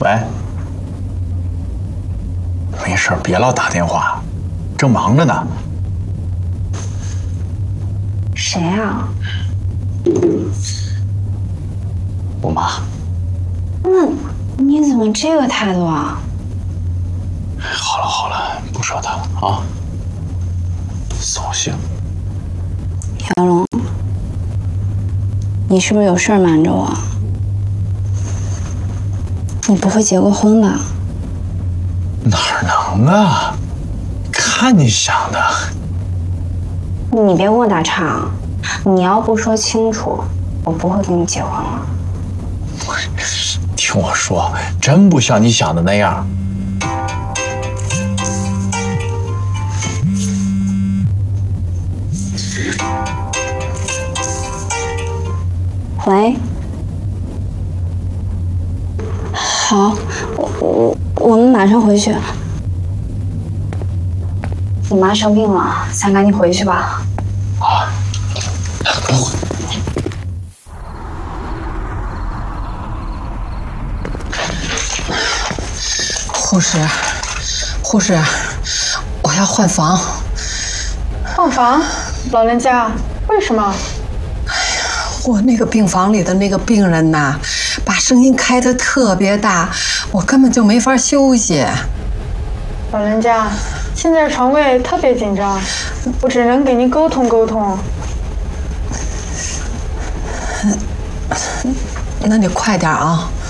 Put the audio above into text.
喂，没事，别老打电话，正忙着呢。 谁啊？ 我妈。 那你怎么这个态度啊？ 好了好了，不说他了啊。扫兴。 姚龙，你是不是有事儿瞒着我？你不会结过婚吧？ 哪能啊？看你想的。 你别跟我打岔，你要不说清楚，我不会跟你结婚了。 听我说，真不像你想的那样。 喂，好，我们马上回去。你妈生病了，咱赶紧回去吧。 啊， 护士，我要换房。 换房？老人家，为什么？ 我那个病房里的那个病人呐，把声音开得特别大，我根本就没法休息。 老人家，现在床位特别紧张，我只能给您沟通沟通。 那你快点啊！